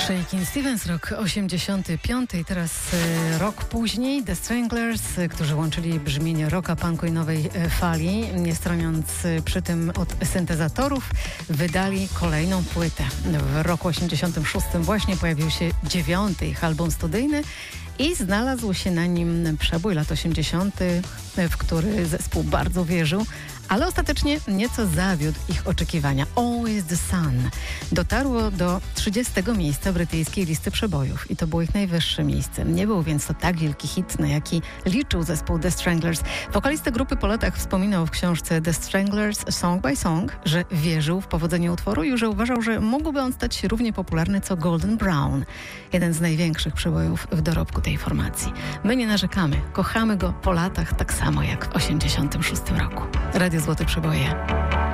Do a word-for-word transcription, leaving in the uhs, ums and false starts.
Shakin' Stevens, rok osiemdziesiąty piąty i teraz e, rok później The Stranglers, e, którzy łączyli brzmienie rocka, punku i nowej e, fali, nie stroniąc e, przy tym od syntezatorów, wydali kolejną płytę. W roku osiemdziesiątym szóstym właśnie pojawił się dziewiąty ich album studyjny i znalazł się na nim przebój lat osiemdziesiątych, w który zespół bardzo wierzył, ale ostatecznie nieco zawiódł ich oczekiwania. Always the Sun dotarło do trzydziestego miejsca brytyjskiej listy przebojów i to było ich najwyższe miejsce. Nie był więc to tak wielki hit, na jaki liczył zespół The Stranglers. Wokalista grupy po latach wspominał w książce The Stranglers Song by Song, że wierzył w powodzenie utworu i że uważał, że mógłby on stać się równie popularny co Golden Brown, jeden z największych przebojów w dorobku tej formacji. My nie narzekamy, kochamy go po latach tak samo jak w osiemdziesiątym szóstym roku. Radio Złote Przeboje.